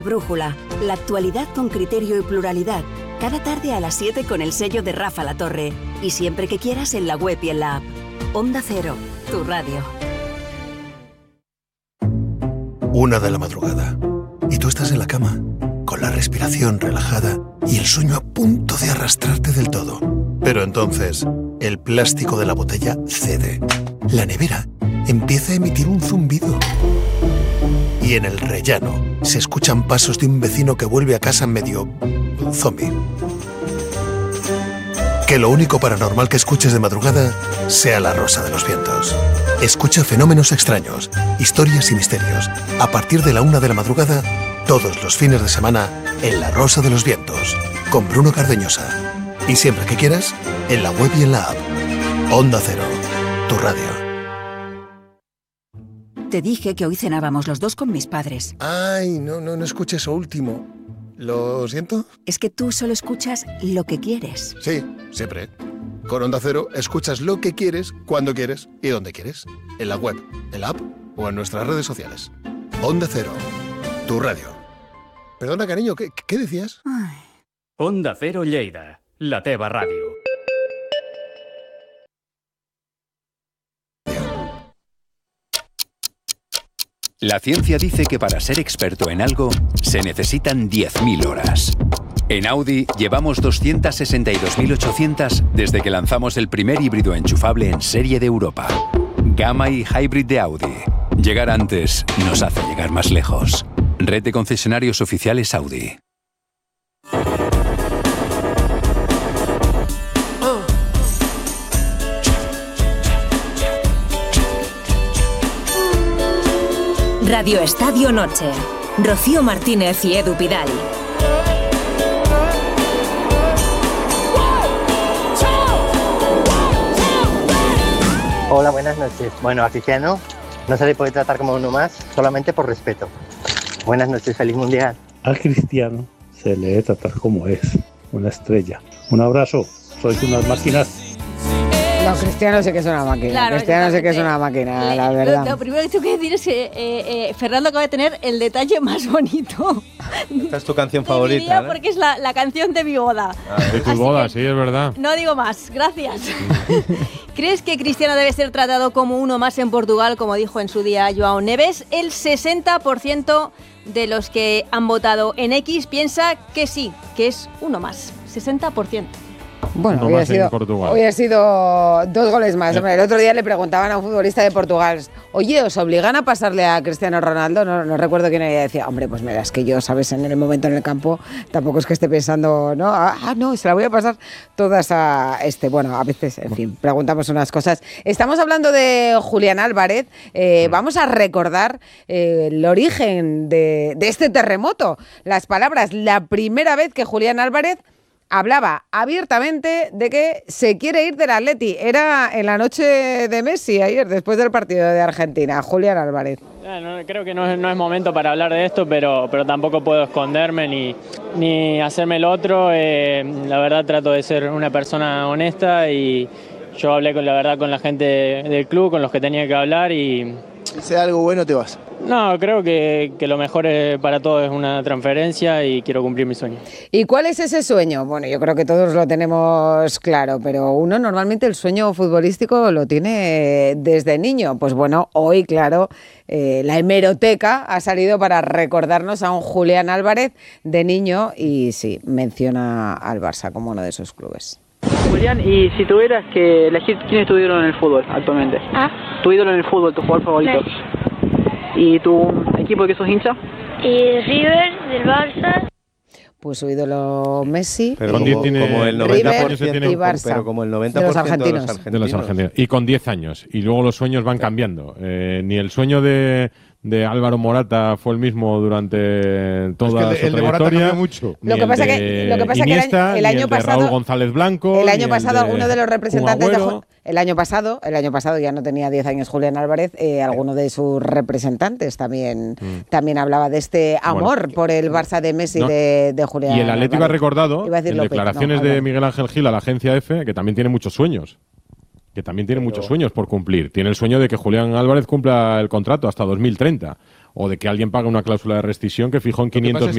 Brújula, la actualidad con criterio y pluralidad. Cada tarde a las 7 con el sello de Rafa La Torre. Y siempre que quieras en la web y en la app. Onda Cero, tu radio. 1 de la madrugada. Y tú estás en la cama, con la respiración relajada y el sueño a punto de arrastrarte del todo. Pero entonces, el plástico de la botella cede. La nevera empieza a emitir un zumbido. Y en el rellano se escuchan pasos de un vecino que vuelve a casa medio zombie. Que lo único paranormal que escuches de madrugada sea La Rosa de los Vientos. Escucha fenómenos extraños, historias y misterios. A partir de la 1 de la madrugada, todos los fines de semana, en La Rosa de los Vientos, con Bruno Cardeñosa. Y siempre que quieras, en la web y en la app. Onda Cero, tu radio. Te dije que hoy cenábamos los dos con mis padres. Ay, no escuché eso último. ¿Lo siento? Es que tú solo escuchas lo que quieres. Sí, siempre. Con Onda Cero escuchas lo que quieres, cuando quieres y donde quieres. En la web, en la app o en nuestras redes sociales. Onda Cero, tu radio. Perdona, cariño, ¿qué decías? Ay. Onda Cero Lleida, la teva radio. La ciencia dice que para ser experto en algo se necesitan 10.000 horas. En Audi llevamos 262.800 desde que lanzamos el primer híbrido enchufable en serie de Europa. Gamma y Hybrid de Audi. Llegar antes nos hace llegar más lejos. Red de concesionarios oficiales Audi. Radio Estadio Noche. Rocío Martínez y Edu Pidal. Hola, buenas noches. Bueno, a Cristiano no se le puede tratar como uno más, solamente por respeto. Buenas noches, feliz mundial. Al Cristiano se le debe tratar como es, una estrella. Un abrazo, sois unas máquinas. No, Cristiano sí que es una máquina. Claro, Cristiano sí que es una máquina, la verdad. Lo primero que tengo que decir es que Fernando acaba de tener el detalle más bonito. Esta es tu canción favorita, ¿no? Porque es la canción de mi boda. De tu boda, sí, es verdad. No digo más, gracias. ¿Crees que Cristiano debe ser tratado como uno más en Portugal, como dijo en su día Joao Neves? El 60% de los que han votado en X piensa que sí, que es uno más. 60%. Bueno, hoy ha sido 2 goles más. Hombre, el otro día le preguntaban a un futbolista de Portugal, oye, ¿os obligan a pasarle a Cristiano Ronaldo? No recuerdo quién era, y decía, hombre, pues mira, es que yo, sabes, en el momento en el campo tampoco es que esté pensando, no, no, se la voy a pasar todas a este. Bueno, a veces, en fin, preguntamos unas cosas. Estamos hablando de Julián Álvarez. Vamos a recordar el origen de este terremoto. Las palabras, la primera vez que Julián Álvarez hablaba abiertamente de que se quiere ir del Atleti. Era en la noche de Messi, ayer, después del partido de Argentina. Julián Álvarez. Creo que no es momento para hablar de esto, pero tampoco puedo esconderme ni hacerme el otro. La verdad trato de ser una persona honesta y yo hablé con la gente del club, con los que tenía que hablar y... Si sea algo bueno, te vas. No, creo que lo mejor para todos es una transferencia y quiero cumplir mi sueño. ¿Y cuál es ese sueño? Bueno, yo creo que todos lo tenemos claro, pero uno normalmente el sueño futbolístico lo tiene desde niño. Pues bueno, hoy, claro, la hemeroteca ha salido para recordarnos a un Julián Álvarez de niño y sí, menciona al Barça como uno de sus clubes. Julián, y si tuvieras que elegir, ¿quién es tu ídolo en el fútbol actualmente? Tu ídolo en el fútbol, tu jugador favorito. ¿Y tu equipo de que sos hincha? River, del Barça. Pues su ídolo Messi, pero como el 90% y Barça, pero como el 90% de los argentinos. De los argentinos. Y con 10 años. Y luego los sueños van cambiando. Ni el sueño de Álvaro Morata fue el mismo durante toda su trayectoria. Mucho. Lo que pasa que el año pasado, Raúl González Blanco, el año pasado alguno de los representantes el año pasado ya no tenía 10 años Julián Álvarez, alguno de sus representantes también hablaba de este amor por el Barça de Messi, de Julián. Y el Atlético ha recordado en declaraciones de Miguel Ángel Gil a la agencia EFE que también tiene muchos sueños. Muchos sueños por cumplir. Tiene el sueño de que Julián Álvarez cumpla el contrato hasta 2030 o de que alguien pague una cláusula de rescisión que fijó en 500 millones.